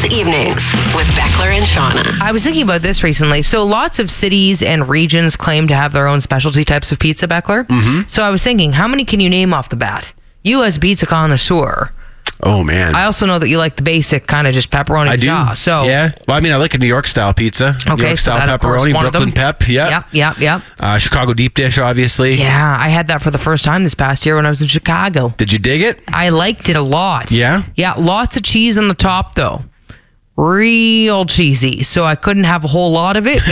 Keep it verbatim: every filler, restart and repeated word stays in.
K's Evenings with Beckler and Shauna. I was thinking about this recently. So lots of cities and regions claim to have their own specialty types of pizza, Beckler. Mm-hmm. So I was thinking, how many can you name off the bat? You as a pizza connoisseur. Oh, man. I also know that you like the basic kind of just pepperoni I do. sauce. So yeah. Well, I mean, I like a New York style pizza. Okay, New York so style that, of course, pepperoni, one of Brooklyn them. pep. Yep. Yep, yep, yep. Uh, Chicago deep dish, obviously. Yeah, I had that for the first time this past year when I was in Chicago. Did you dig it? I liked it a lot. Yeah? Yeah, lots of cheese on the top, though. Real cheesy. So I couldn't have a whole lot of it.